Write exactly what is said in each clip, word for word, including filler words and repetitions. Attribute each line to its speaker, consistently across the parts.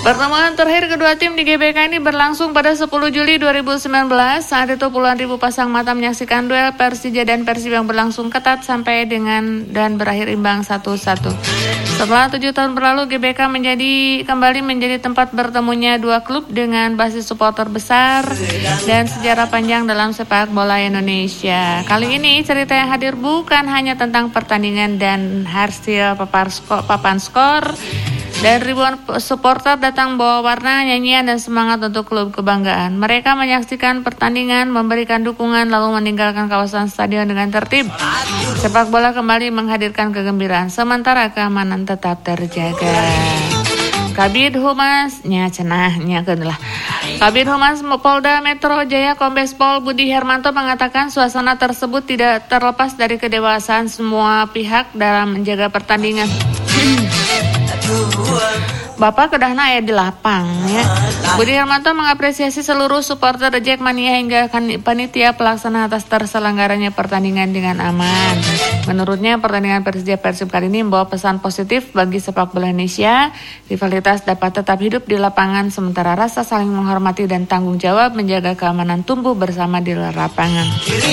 Speaker 1: Pertemuan terakhir kedua tim di G B K ini berlangsung pada sepuluh Juli dua ribu sembilan belas. Saat itu puluhan ribu pasang mata menyaksikan duel Persija dan Persib yang berlangsung ketat sampai dengan dan berakhir imbang satu satu. Setelah tujuh tahun berlalu, G B K menjadi kembali menjadi tempat bertemunya dua klub dengan basis supporter besar dan sejarah panjang dalam sepak bola Indonesia. Kali ini cerita yang hadir bukan hanya tentang pertandingan dan hasil papar skor, papan skor, dan ribuan supporter datang bawa warna, nyanyian, dan semangat untuk klub kebanggaan. Mereka menyaksikan pertandingan, memberikan dukungan, lalu meninggalkan kawasan stadion dengan tertib. Sepak bola kembali menghadirkan kegembiraan, sementara keamanan tetap terjaga. Kabid Humas, nya cenah, nya lah. Kabid Humas Polda Metro Jaya Kombes Pol Budi Hermanto mengatakan suasana tersebut tidak terlepas dari kedewasaan semua pihak dalam menjaga pertandingan. Bapak kedahna aya di lapang ya. Budi Hermanto mengapresiasi seluruh supporter Jackmania hingga panitia pelaksana atas terselenggaranya pertandingan dengan aman. Menurutnya pertandingan Persija Persib kali ini membawa pesan positif bagi sepak bola Indonesia. Rivalitas dapat tetap hidup di lapangan sementara rasa saling menghormati dan tanggung jawab menjaga keamanan tumbuh bersama di luar lapangan.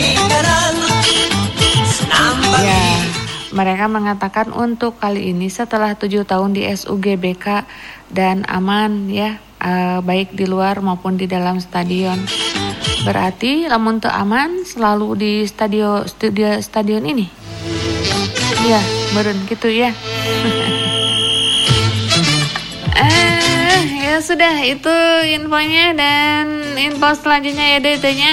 Speaker 1: Ya. Mereka mengatakan untuk kali ini setelah tujuh tahun di S U G B K dan aman ya, uh, baik di luar maupun di dalam stadion. Berarti lamun teu aman selalu di stadion studio stadion ini. Iya, meureun gitu ya. eh ya sudah itu infonya, dan info selanjutnya ya deh tanya.